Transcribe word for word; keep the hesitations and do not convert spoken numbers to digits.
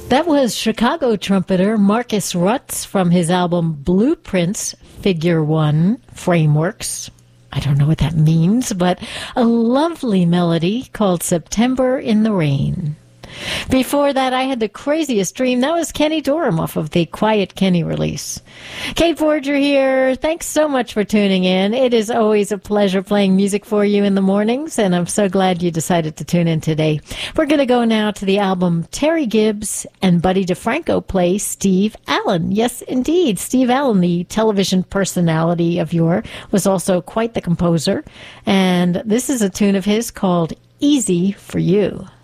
That was Chicago trumpeter Marcus Rutz from his album Blueprints, Figure One, Frameworks. I don't know what that means, but a lovely melody called September in the Rain. Before that, I had the craziest dream. That was Kenny Dorham off of the Quiet Kenny release. Kate Forger here. Thanks so much for tuning in. It is always a pleasure playing music for you in the mornings, and I'm so glad you decided to tune in today. We're going to go now to the album Terry Gibbs and Buddy DeFranco play Steve Allen. Yes, indeed. Steve Allen, the television personality of yore, was also quite the composer. And this is a tune of his called Easy for You.